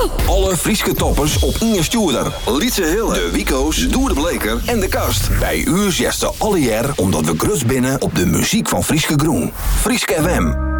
Alle Frieske toppers op Inge Stuurder. Lietse Hille, de Wico's, Doer de Bleker en de Kast. Bij u zesde alle jaar omdat we grutst binnen op de muziek van Frieske Groen. Frieske FM.